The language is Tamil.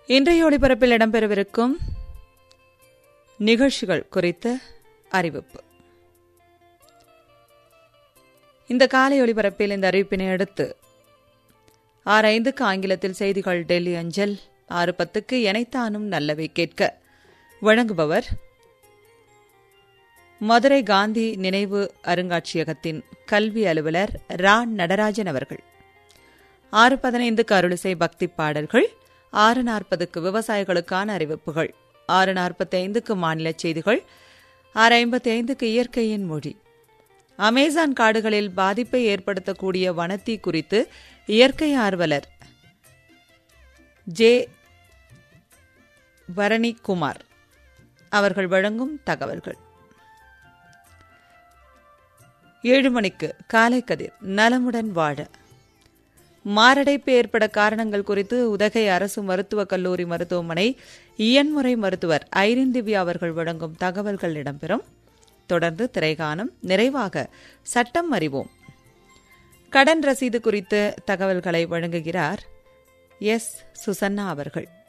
இன்றைய ஒளிபரப்பில் இடம்பெறவிருக்கும் நிகழ்ச்சிகள் குறித்த அறிவிப்பு. இந்த காலை ஒளிபரப்பில் இந்த அறிவிப்பினை அடுத்து 6:05 ஆங்கிலத்தில் செய்திகள் டெல்லி அஞ்சல், 6:10 எனைத்தானும் நல்லவை கேட்க வழங்குபவர் மதுரை காந்தி நினைவு அருங்காட்சியகத்தின் கல்வி அலுவலர் ரா நடராஜன் அவர்கள். 6:15 அருளிசை பக்தி பாடல்கள், 6:40 விவசாயிகளுக்கான அறிவிப்புகள், 6:45 மாநில செய்திகள், 6:55 இயற்கையின் மொழி. அமேசான் காடுகளில் பாதிப்பை ஏற்படுத்தக்கூடிய வனத்தீ குறித்து இயற்கை ஆர்வலர் ஜே பரணிக்குமார் அவர்கள் வழங்கும் தகவல்கள். 7 மணிக்கு காலை கதிர் நலமுடன் வாழ, மாரடைப்பு ஏற்பட காரணங்கள் குறித்து உதகை அரசு மருத்துவக் கல்லூரி மருத்துவமனை இயன்முறை மருத்துவர் ஐரின் திவ்யா அவர்கள் வழங்கும் தகவல்கள் இடம்பெறும். தொடர்ந்து திரைகானம், நிறைவாக சட்டம் அறிவோம். கடன் ரசீது குறித்த தகவல்களை வழங்குகிறார் எஸ். சுசன்னா அவர்கள்.